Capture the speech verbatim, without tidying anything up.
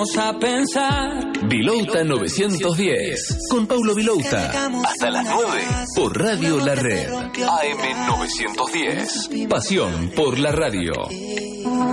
ponemos a pensar. Vilouta novecientos diez, con Paulo Vilouta. Hasta las nueve, por Radio La Red. A M novecientos diez. Pasión por la radio.